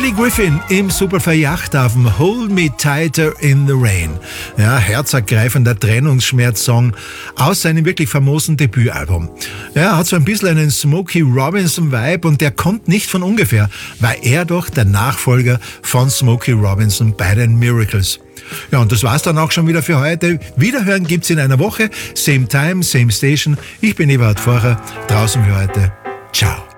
Lenny Griffin im Superfly Yachthafen, Hold Me Tighter in the Rain. Ja, herzergreifender Trennungsschmerz-Song aus seinem wirklich famosen Debütalbum. Ja, hat so ein bisschen einen Smokey Robinson-Vibe und der kommt nicht von ungefähr, weil er doch der Nachfolger von Smokey Robinson bei den Miracles. Ja, und das war's dann auch schon wieder für heute. Wiederhören gibt's in einer Woche. Same time, same station. Ich bin Eberhard Forcher. Draußen für heute. Ciao.